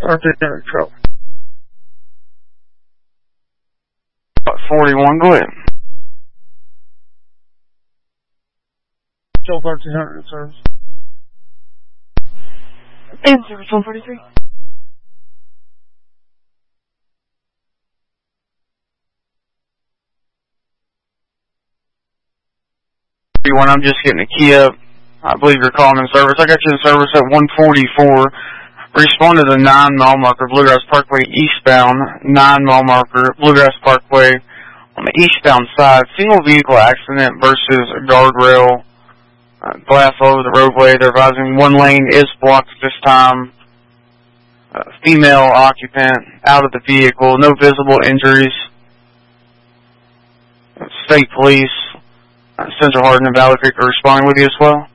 Artillery truck. 41, go ahead. Joe 1300 in service. In service 143. I'm just getting a key up. I believe you're calling in service. I got you in service at 144. Respond to the 9 mile marker, Bluegrass Parkway eastbound, 9 mile marker, Bluegrass Parkway on the eastbound side. Single vehicle accident versus a guardrail, glass all over the roadway. They're advising one lane is blocked at this time. Female occupant out of the vehicle, no visible injuries. State Police, Central Hardin and Valley Creek are responding with you as well.